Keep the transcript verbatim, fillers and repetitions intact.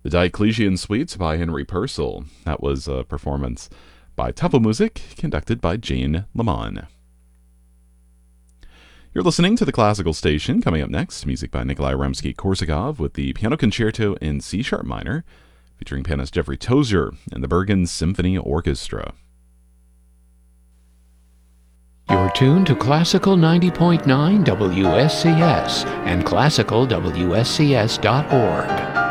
The Diocletian Suites by Henry Purcell. That was a performance by Tempo Music, conducted by Jean Lemon. You're listening to the Classical Station. Coming up next, music by Nikolai Rimsky-Korsakov with the Piano Concerto in C-sharp minor, featuring pianist Jeffrey Tozier and the Bergen Symphony Orchestra. You're tuned to Classical ninety point nine W S C S and classical W S C S dot org.